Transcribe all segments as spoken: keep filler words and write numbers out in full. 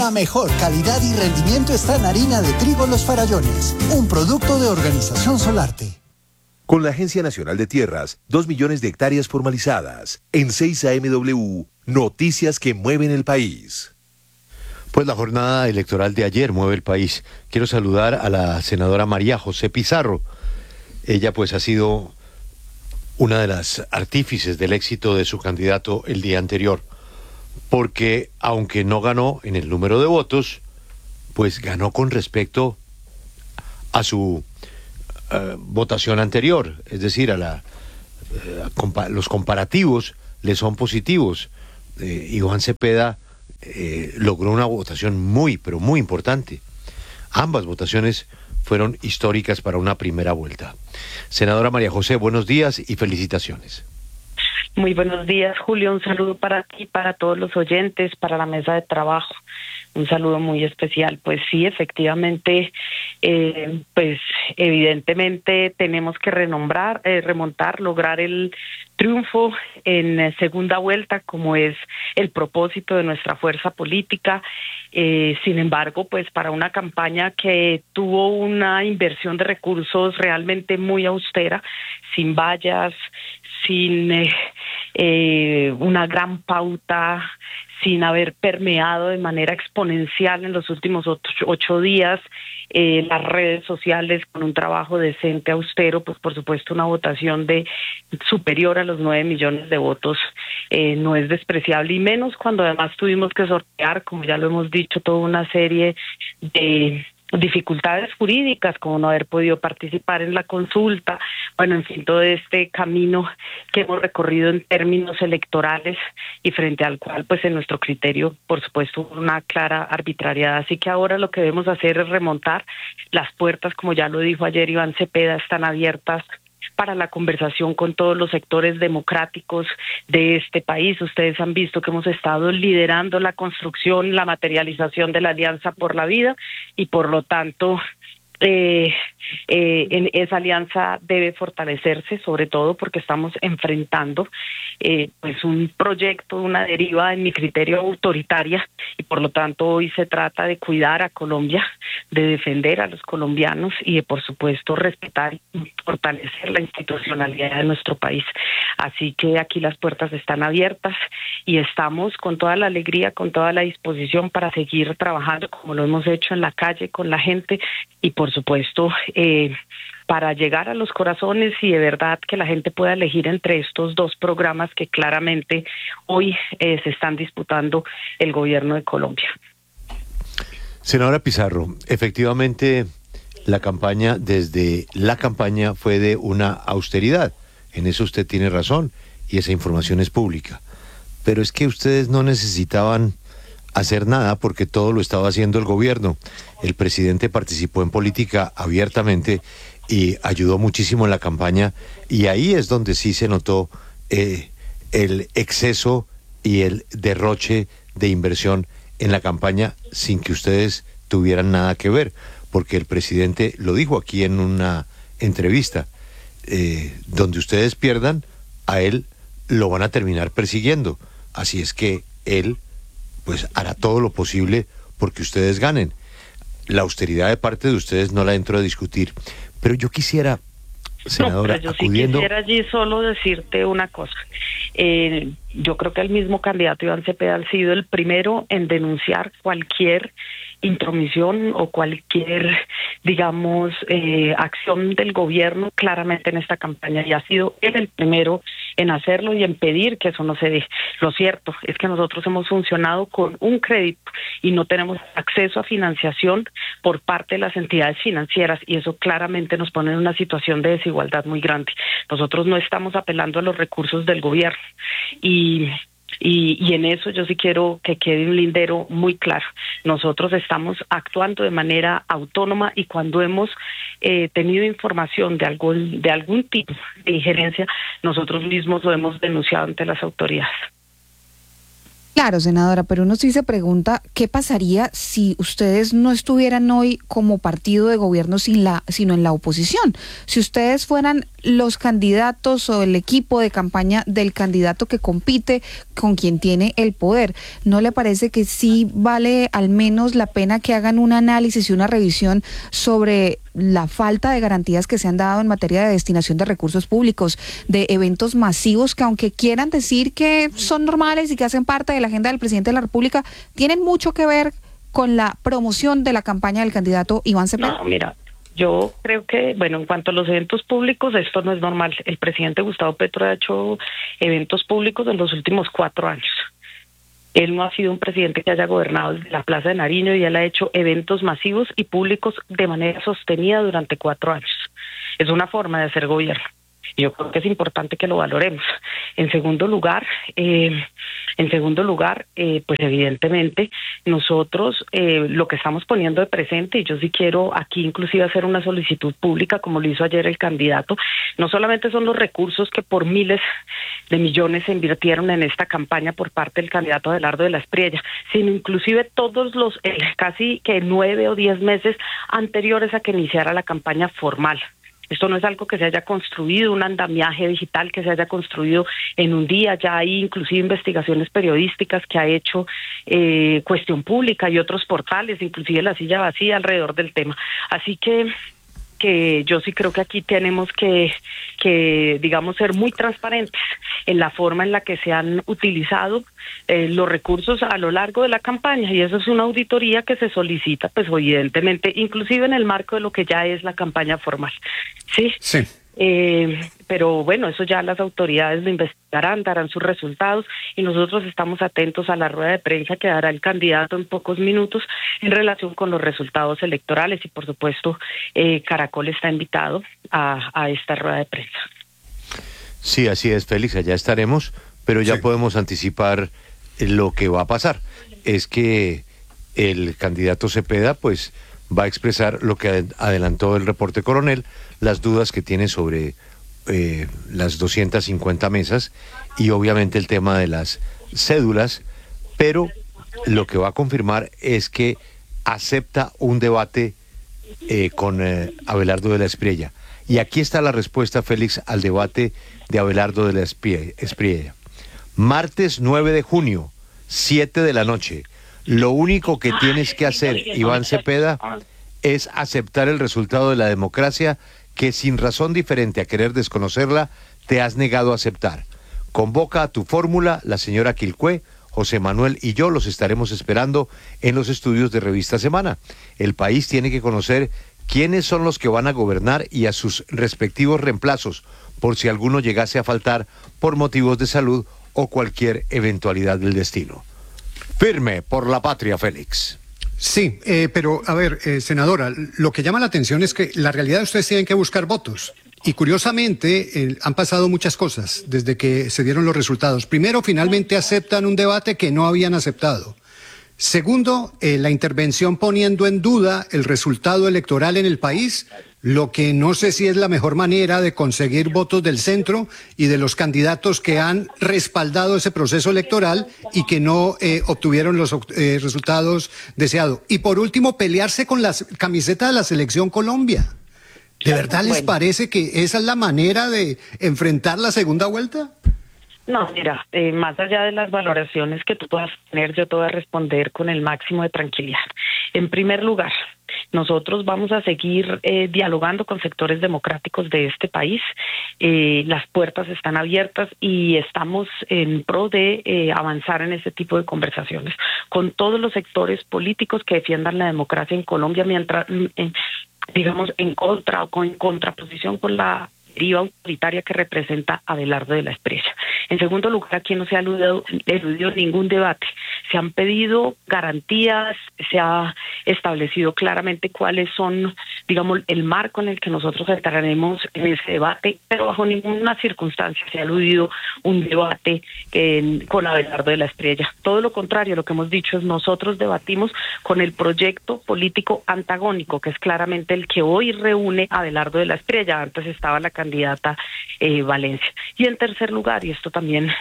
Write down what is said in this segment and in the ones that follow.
La mejor calidad y rendimiento está en harina de trigo Los Farallones, un producto de Organización Solarte. Con la Agencia Nacional de Tierras, dos millones de hectáreas formalizadas. En seis A M W, noticias que mueven el país. Pues la jornada electoral de ayer mueve el país. Quiero saludar a la senadora María José Pizarro. Ella pues ha sido una de las artífices del éxito de su candidato el día anterior, porque aunque no ganó en el número de votos, pues ganó con respecto a su uh, votación anterior, es decir, a la uh, compa los comparativos le son positivos. Eh, Iván Cepeda eh, logró una votación muy, pero muy importante. Ambas votaciones fueron históricas para una primera vuelta. Senadora María José, buenos días y felicitaciones. Muy buenos días, Julio. Un saludo para ti, para todos los oyentes, para la mesa de trabajo. Un saludo muy especial. Pues sí, efectivamente, eh, pues evidentemente tenemos que renombrar, eh, remontar, lograr el triunfo en eh, segunda vuelta, como es el propósito de nuestra fuerza política. Eh, sin embargo, pues para una campaña que tuvo una inversión de recursos realmente muy austera, sin vallas, sin eh, eh, una gran pauta, sin haber permeado de manera exponencial en los últimos ocho, ocho días eh, las redes sociales, con un trabajo decente, austero, pues por supuesto una votación de superior a los nueve millones de votos eh, no es despreciable, y menos cuando además tuvimos que sortear, como ya lo hemos dicho, toda una serie de dificultades jurídicas, como no haber podido participar en la consulta, bueno, en fin, todo este camino que hemos recorrido en términos electorales y frente al cual, pues en nuestro criterio, por supuesto, una clara arbitrariedad. Así que ahora lo que debemos hacer es remontar. Las puertas, como ya lo dijo ayer Iván Cepeda, están abiertas para la conversación con todos los sectores democráticos de este país. Ustedes han visto que hemos estado liderando la construcción, la materialización de la Alianza por la Vida, y por lo tanto Eh, eh, en esa alianza debe fortalecerse, sobre todo porque estamos enfrentando eh, pues un proyecto, una deriva, en mi criterio, autoritaria, y por lo tanto hoy se trata de cuidar a Colombia, de defender a los colombianos y de, por supuesto, respetar y fortalecer la institucionalidad de nuestro país. Así que aquí las puertas están abiertas y estamos con toda la alegría, con toda la disposición para seguir trabajando como lo hemos hecho en la calle con la gente, y por supuesto eh, para llegar a los corazones y de verdad que la gente pueda elegir entre estos dos programas que claramente hoy eh, se están disputando el gobierno de Colombia. Senadora Pizarro, efectivamente la campaña, desde la campaña fue de una austeridad, en eso usted tiene razón y esa información es pública, pero es que ustedes no necesitaban hacer nada porque todo lo estaba haciendo el gobierno. El presidente participó en política abiertamente y ayudó muchísimo en la campaña, y ahí es donde sí se notó eh, el exceso y el derroche de inversión en la campaña sin que ustedes tuvieran nada que ver, porque el presidente lo dijo aquí en una entrevista, eh, donde ustedes pierdan, a él lo van a terminar persiguiendo, así es que él pues hará todo lo posible porque ustedes ganen. La austeridad de parte de ustedes no la entro a discutir, pero yo quisiera, senadora, no, pero yo acudiendo... sí quisiera allí solo decirte una cosa. Eh, yo creo que el mismo candidato Iván Cepeda ha sido el primero en denunciar cualquier intromisión o cualquier, digamos, eh, acción del gobierno claramente en esta campaña, y ha sido él el primero en hacerlo y en pedir que eso no se dé. Lo cierto es que nosotros hemos funcionado con un crédito y no tenemos acceso a financiación por parte de las entidades financieras, y eso claramente nos pone en una situación de desigualdad muy grande. Nosotros no estamos apelando a los recursos del gobierno, y Y, y en eso yo sí quiero que quede un lindero muy claro. Nosotros estamos actuando de manera autónoma, y cuando hemos eh, tenido información de algún, de algún tipo de injerencia, nosotros mismos lo hemos denunciado ante las autoridades. Claro, senadora, pero uno sí se pregunta qué pasaría si ustedes no estuvieran hoy como partido de gobierno sin la, sino en la oposición. Si ustedes fueran los candidatos o el equipo de campaña del candidato que compite con quien tiene el poder, ¿no le parece que sí vale al menos la pena que hagan un análisis y una revisión sobre la falta de garantías que se han dado en materia de destinación de recursos públicos, de eventos masivos que, aunque quieran decir que son normales y que hacen parte de la agenda del presidente de la República, tienen mucho que ver con la promoción de la campaña del candidato Iván Cepeda? No, mira, yo creo que, bueno, en cuanto a los eventos públicos, esto no es normal. El presidente Gustavo Petro ha hecho eventos públicos en los últimos cuatro años. Él no ha sido un presidente que haya gobernado desde la Plaza de Nariño, y él ha hecho eventos masivos y públicos de manera sostenida durante cuatro años. Es una forma de hacer gobierno. Yo creo que es importante que lo valoremos. En segundo lugar, eh, en segundo lugar, eh, pues evidentemente nosotros eh, lo que estamos poniendo de presente, y yo sí quiero aquí inclusive hacer una solicitud pública como lo hizo ayer el candidato, no solamente son los recursos que por miles de millones se invirtieron en esta campaña por parte del candidato Abelardo de la Espriella, sino inclusive todos los eh, casi que nueve o diez meses anteriores a que iniciara la campaña formal. Esto no es algo que se haya construido, un andamiaje digital que se haya construido en un día. Ya hay inclusive investigaciones periodísticas que ha hecho eh, Cuestión Pública y otros portales, inclusive La Silla Vacía, alrededor del tema. Así que que yo sí creo que aquí tenemos que, que digamos, ser muy transparentes en la forma en la que se han utilizado eh, los recursos a lo largo de la campaña, y eso es una auditoría que se solicita, pues evidentemente, inclusive en el marco de lo que ya es la campaña formal. Sí. Sí. Eh, pero bueno, eso ya las autoridades lo investigarán, darán sus resultados, y nosotros estamos atentos a la rueda de prensa que dará el candidato en pocos minutos en relación con los resultados electorales, y por supuesto eh, Caracol está invitado a, a esta rueda de prensa. Sí, así es, Félix, allá estaremos, pero ya sí podemos anticipar lo que va a pasar. Es que el candidato Cepeda pues va a expresar lo que adelantó el reporte coronel, las dudas que tiene sobre eh, las doscientas cincuenta mesas y obviamente el tema de las cédulas, pero lo que va a confirmar es que acepta un debate eh, con eh, Abelardo de la Espriella. Y aquí está la respuesta, Félix, al debate de Abelardo de la Espriella. Martes nueve de junio, siete de la noche. Lo único que tienes que hacer, Iván Cepeda, es aceptar el resultado de la democracia que sin razón diferente a querer desconocerla, te has negado a aceptar. Convoca a tu fórmula, la señora Quilcué, José Manuel y yo los estaremos esperando en los estudios de Revista Semana. El país tiene que conocer quiénes son los que van a gobernar y a sus respectivos reemplazos, por si alguno llegase a faltar por motivos de salud o cualquier eventualidad del destino. Firme por la patria, Félix. Sí, eh, pero a ver, eh, senadora, lo que llama la atención es que la realidad ustedes tienen que buscar votos. Y curiosamente eh, han pasado muchas cosas desde que se dieron los resultados. Primero, finalmente aceptan un debate que no habían aceptado. Segundo, eh, la intervención poniendo en duda el resultado electoral en el país, lo que no sé si es la mejor manera de conseguir votos del centro y de los candidatos que han respaldado ese proceso electoral y que no eh, obtuvieron los eh, resultados deseados. Y por último, pelearse con la camiseta de la Selección Colombia. ¿De verdad les parece que esa es la manera de enfrentar la segunda vuelta? No, mira, eh, más allá de las valoraciones que tú puedas tener, yo te voy a responder con el máximo de tranquilidad. En primer lugar, nosotros vamos a seguir eh, dialogando con sectores democráticos de este país. Eh, las puertas están abiertas y estamos en pro de eh, avanzar en este tipo de conversaciones con todos los sectores políticos que defiendan la democracia en Colombia, mientras, eh, digamos, en contra o con, en contraposición con la deriva autoritaria que representa Abelardo de la Espriella. En segundo lugar, aquí no se ha eludido, eludido ningún debate. Se han pedido garantías, se ha establecido claramente cuáles son, digamos, el marco en el que nosotros entraremos en ese debate, pero bajo ninguna circunstancia se ha eludido un debate eh, con Abelardo de la Espriella. Todo lo contrario, lo que hemos dicho es nosotros debatimos con el proyecto político antagónico, que es claramente el que hoy reúne a Abelardo de la Espriella. Antes estaba la candidata eh, Valencia. Y en tercer lugar, y esto también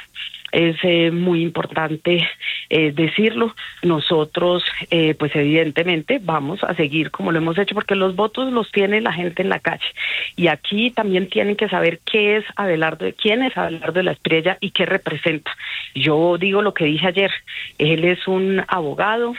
es eh, muy importante eh, decirlo. Nosotros, eh, pues evidentemente, vamos a seguir como lo hemos hecho, porque los votos los tiene la gente en la calle. Y aquí también tienen que saber qué es Abelardo, quién es Abelardo de la Espriella y qué representa. Yo digo lo que dije ayer, él es un abogado,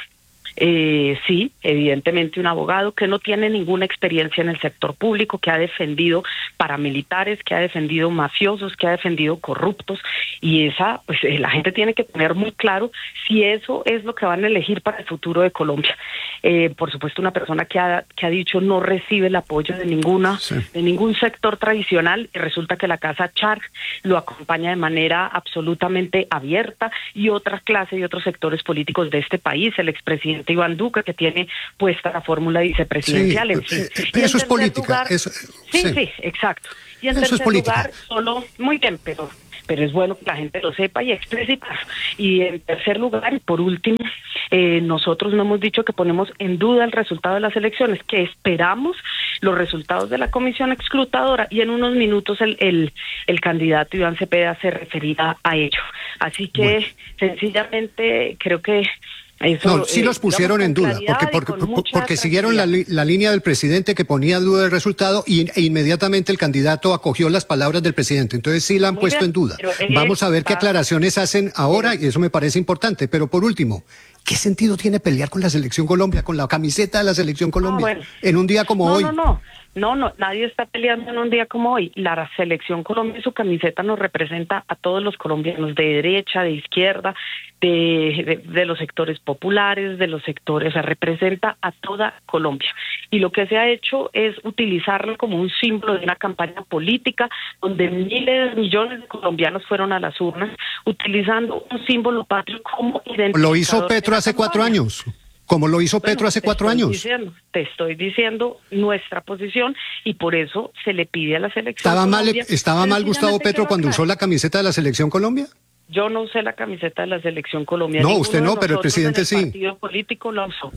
Eh, sí, evidentemente un abogado que no tiene ninguna experiencia en el sector público, que ha defendido paramilitares, que ha defendido mafiosos, que ha defendido corruptos, y esa, pues eh, la gente tiene que tener muy claro si eso es lo que van a elegir para el futuro de Colombia. Eh, por supuesto, una persona que ha, que ha dicho no recibe el apoyo de ninguna, sí. de ningún sector tradicional, y resulta que la Casa Char lo acompaña de manera absolutamente abierta, y otra clase y otros sectores políticos de este país, el expresidente Iván Duque, que tiene puesta la fórmula vicepresidencial. Sí, en fin. eh, pero eso es política. Lugar, eso, sí, sí, sí, exacto. Y en eso tercer es política. lugar, solo, muy bien, pero, pero es bueno que la gente lo sepa y explicitar. Y en tercer lugar, y por último, eh, nosotros no hemos dicho que ponemos en duda el resultado de las elecciones, que esperamos los resultados de la comisión exclutadora, y en unos minutos el, el, el candidato Iván Cepeda se referirá a ello. Así que, bueno, sencillamente, creo que Eso, no, sí los pusieron eh, en duda, porque, porque, porque siguieron la, la línea del presidente que ponía en duda el resultado, y e inmediatamente el candidato acogió las palabras del presidente. Entonces sí la han Muy puesto bien, en duda. Vamos a ver qué aclaraciones hacen ahora, y eso me parece importante. Pero por último, ¿qué sentido tiene pelear con la Selección Colombia, con la camiseta de la Selección Colombia, ah, bueno. en un día como no, hoy? No, no, no, no, nadie está peleando en un día como hoy. La Selección Colombia y su camiseta nos representa a todos los colombianos, de derecha, de izquierda, de, de, de los sectores populares, de los sectores, o sea, representa a toda Colombia. Y lo que se ha hecho es utilizarlo como un símbolo de una campaña política, donde miles, millones de colombianos fueron a las urnas, utilizando un símbolo patrio como identificador. Lo hizo Petro hace cuatro años. Como lo hizo Petro bueno, hace cuatro años. Diciendo, te estoy diciendo nuestra posición, y por eso se le pide a la Selección ¿Estaba Colombia, mal, estaba mal Gustavo Petro cuando usó la camiseta de la Selección Colombia? Yo no usé la camiseta de la Selección Colombia. No, Ninguno usted no, pero el presidente sí. El partido político lo usó.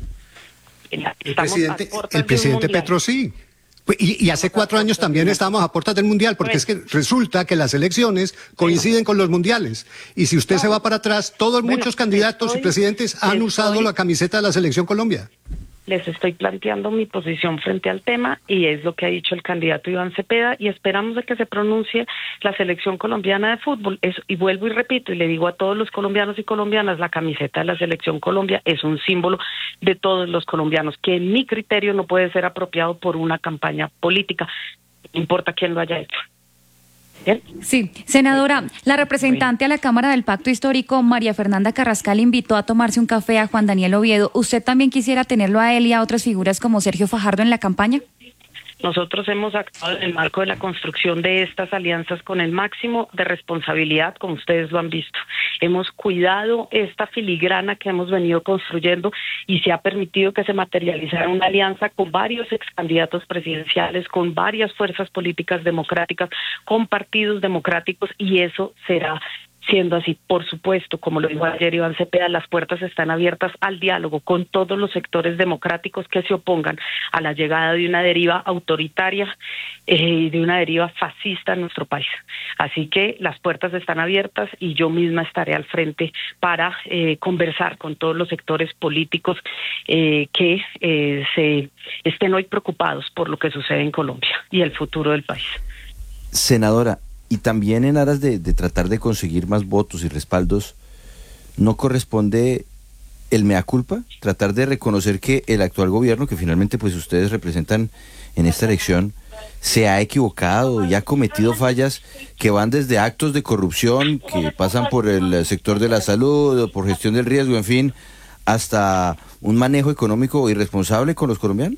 El presidente, el presidente Petro sí. Y, y hace cuatro años también estábamos a puertas del Mundial, porque es que resulta que las elecciones coinciden con los mundiales. Y si usted se va para atrás, todos bueno, muchos candidatos estoy, y presidentes han usado la camiseta de la Selección Colombia. Les estoy planteando mi posición frente al tema, y es lo que ha dicho el candidato Iván Cepeda, y esperamos de que se pronuncie la Selección Colombiana de Fútbol. Es, y vuelvo y repito, y le digo a todos los colombianos y colombianas, la camiseta de la Selección Colombia es un símbolo de todos los colombianos, que en mi criterio no puede ser apropiado por una campaña política, no importa quién lo haya hecho. ¿Bien? Sí, senadora, la representante a la Cámara del Pacto Histórico, María Fernanda Carrascal, invitó a tomarse un café a Juan Daniel Oviedo. ¿Usted también quisiera tenerlo a él y a otras figuras como Sergio Fajardo en la campaña? Nosotros hemos actuado en el marco de la construcción de estas alianzas con el máximo de responsabilidad, como ustedes lo han visto. Hemos cuidado esta filigrana que hemos venido construyendo, y se ha permitido que se materializara una alianza con varios excandidatos presidenciales, con varias fuerzas políticas democráticas, con partidos democráticos, y eso será siendo así. Por supuesto, como lo dijo ayer Iván Cepeda, las puertas están abiertas al diálogo con todos los sectores democráticos que se opongan a la llegada de una deriva autoritaria y eh, de una deriva fascista en nuestro país. Así que las puertas están abiertas, y yo misma estaré al frente para eh, conversar con todos los sectores políticos eh, que eh, se estén hoy preocupados por lo que sucede en Colombia y el futuro del país. Senadora, y también en aras de, de tratar de conseguir más votos y respaldos, ¿no corresponde el mea culpa? Tratar de reconocer que el actual gobierno, que finalmente pues ustedes representan en esta elección, se ha equivocado y ha cometido fallas que van desde actos de corrupción, que pasan por el sector de la salud, por gestión del riesgo, en fin, hasta un manejo económico irresponsable con los colombianos.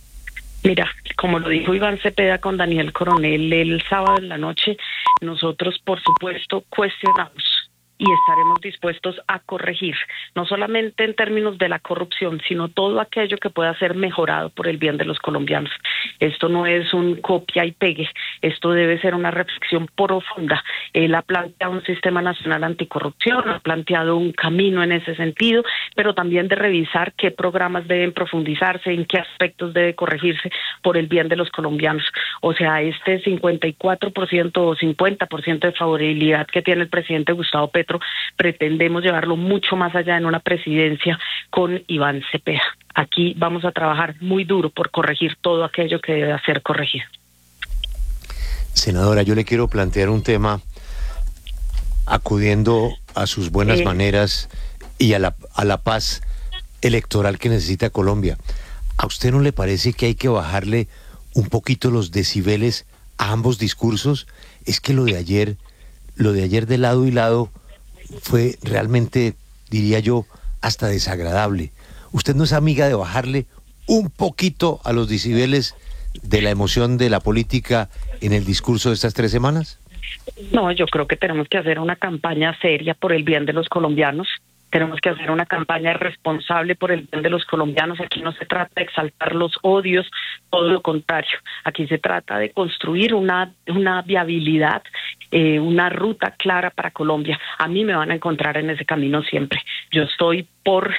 Mira, como lo dijo Iván Cepeda con Daniel Coronel el sábado en la noche, nosotros por supuesto cuestionamos y estaremos dispuestos a corregir, no solamente en términos de la corrupción, sino todo aquello que pueda ser mejorado por el bien de los colombianos. Esto no es un copia y pegue, esto debe ser una reflexión profunda. Él ha planteado un sistema nacional anticorrupción, ha planteado un camino en ese sentido, pero también de revisar qué programas deben profundizarse, en qué aspectos debe corregirse por el bien de los colombianos. O sea, este cincuenta y cuatro por ciento o cincuenta por ciento de favorabilidad que tiene el presidente Gustavo Petro nuestro, pretendemos llevarlo mucho más allá en una presidencia con Iván Cepeda. Aquí vamos a trabajar muy duro por corregir todo aquello que debe ser corregido. Senadora, yo le quiero plantear un tema acudiendo a sus buenas eh, maneras y a la, a la paz electoral que necesita Colombia. ¿A usted no le parece que hay que bajarle un poquito los decibeles a ambos discursos? Es que lo de ayer, lo de ayer de lado y lado fue realmente, diría yo, hasta desagradable. ¿Usted no es amiga de bajarle un poquito a los decibeles de la emoción de la política en el discurso de estas tres semanas? No, yo creo que tenemos que hacer una campaña seria por el bien de los colombianos. Tenemos que hacer una campaña responsable por el bien de los colombianos. Aquí no se trata de exaltar los odios, todo lo contrario. Aquí se trata de construir una, una viabilidad, eh, una ruta clara para Colombia. A mí me van a encontrar en ese camino siempre. Yo estoy por